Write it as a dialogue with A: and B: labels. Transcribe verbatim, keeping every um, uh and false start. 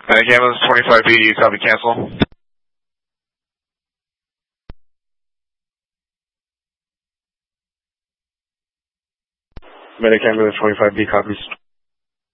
A: Medic ambulance twenty-five B, you copy cancel? Medic ambulance twenty-five B copies.